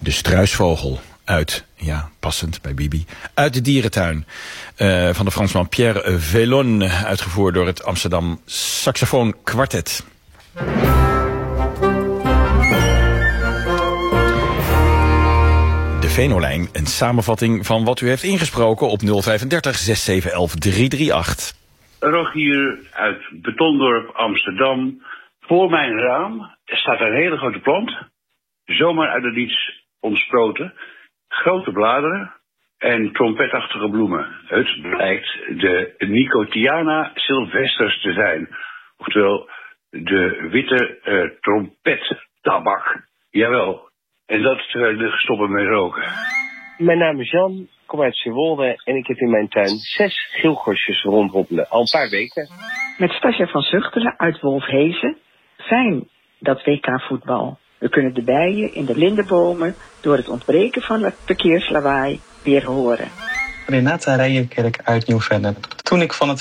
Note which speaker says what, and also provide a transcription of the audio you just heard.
Speaker 1: De struisvogel uit, ja, passend bij Bibi, uit de dierentuin van de Fransman Pierre Vellon, uitgevoerd door het Amsterdam Saxofoon Quartet. De Venolijn, een samenvatting van wat u heeft ingesproken op 035 6711 338.
Speaker 2: Rogier uit Betondorp, Amsterdam. Voor mijn raam staat een hele grote plant, zomaar uit het niets ontsproten. Grote bladeren en trompetachtige bloemen. Het blijkt de Nicotiana sylvestris te zijn. Oftewel de witte trompettabak. Jawel. En dat terwijl ik stoppen met roken.
Speaker 3: Mijn naam is Jan, kom uit Zeewolde en ik heb in mijn tuin 6 geelgosjes rondhoppelen. Al een paar weken.
Speaker 4: Met Stasja van Zuchtelen uit Wolfhezen. Fijn, dat WK-voetbal. We kunnen de bijen in de lindenbomen door het ontbreken van het verkeerslawaai weer horen.
Speaker 5: Renata Rijenkerk uit Nieuw-Vennep. Toen ik van het